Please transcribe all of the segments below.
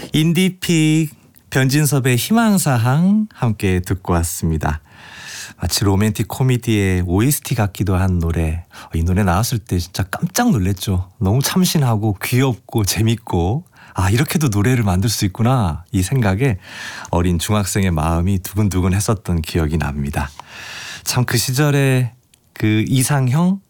인디픽 변진섭의 희망사항 함께 듣고 왔습니다. 마치 로맨틱 코미디의 OST 같기도 한 노래. 이 노래 나왔을 때 진짜 깜짝 놀랐죠. 너무 참신하고 귀엽고 재밌고 이렇게도 노래를 만들 수 있구나 이 생각에 어린 중학생의 마음이 두근두근 했었던 기억이 납니다. 참 그 시절에 그 이상형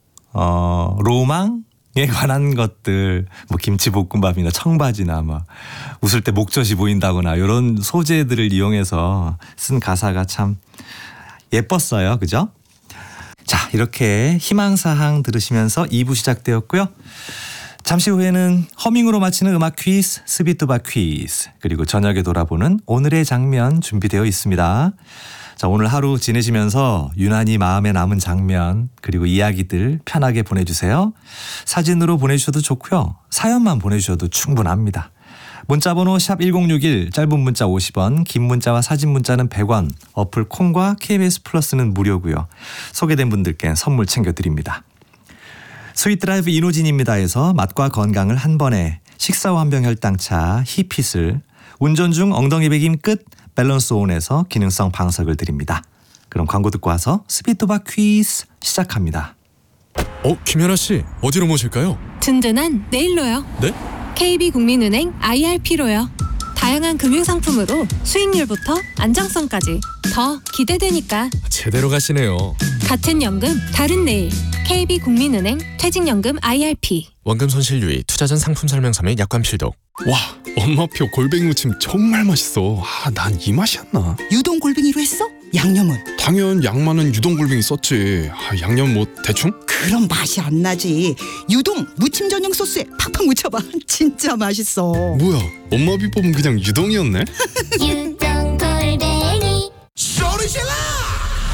로망에 관한 것들 뭐 김치볶음밥이나 청바지나 막 웃을 때 목젖이 보인다거나 이런 소재들을 이용해서 쓴 가사가 참 예뻤어요. 그죠? 자, 이렇게 희망사항 들으시면서 2부 시작되었고요. 잠시 후에는 허밍으로 마치는 음악 퀴즈, 스비뚜바 퀴즈, 그리고 저녁에 돌아보는 오늘의 장면 준비되어 있습니다. 자, 오늘 하루 지내시면서 유난히 마음에 남은 장면 그리고 이야기들 편하게 보내주세요. 사진으로 보내주셔도 좋고요. 사연만 보내주셔도 충분합니다. 문자번호 샵1061, 짧은 문자 50원, 긴 문자와 사진 문자는 100원, 어플 콩과 KBS 플러스는 무료고요. 소개된 분들께 선물 챙겨드립니다. 스윗드라이브 이노진입니다에서 맛과 건강을 한 번에 식사와 한병 혈당차 히핏을, 운전 중 엉덩이 베김 끝 밸런스 온에서 기능성 방석을 드립니다. 그럼 광고 듣고 와서 스비뚜바 퀴즈 시작합니다. 김연아 씨, 어디로 모실까요? 든든한 내일로요. 네? KB국민은행 IRP로요. 다양한 금융상품으로 수익률부터 안정성까지 더 기대되니까 제대로 가시네요. 같은 연금 다른 내일. KB국민은행 퇴직연금 IRP. 원금 손실 유의, 투자 전 상품 설명서 및 약관 필독. 와, 엄마표 골뱅이 무침 정말 맛있어. 난 이 맛이었나? 유동 골뱅이로 했어? 양념은? 당연 양만은 유동 골뱅이 썼지. 양념 뭐 대충? 그럼 맛이 안 나지. 유동 무침 전용 소스에 팍팍 묻혀봐. 진짜 맛있어. 뭐야, 엄마 비법은 그냥 유동이었네?